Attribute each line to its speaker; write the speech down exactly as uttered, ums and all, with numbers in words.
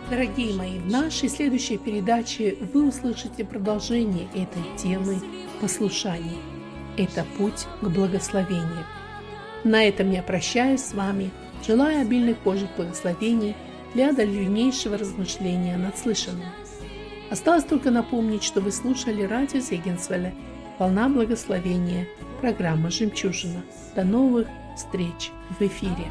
Speaker 1: Дорогие мои, в нашей следующей передаче вы услышите продолжение этой темы послушания. Это путь к благословению. На этом я прощаюсь с вами, желаю обильных Божьих благословений для дальнейшего размышления над слышанным. Осталось только напомнить, что вы слушали радио Зегенсвелля «Волна благословения», программа «Жемчужина». До новых встреч в эфире.